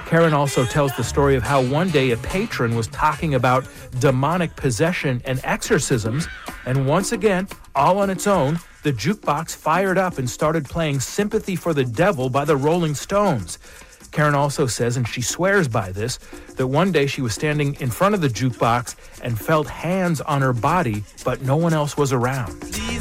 Karen also tells the story of how one day a patron was talking about demonic possession and exorcisms, and once again, all on its own, the jukebox fired up and started playing Sympathy for the Devil by the Rolling Stones. Karen also says, and she swears by this, that one day she was standing in front of the jukebox and felt hands on her body, but no one else was around.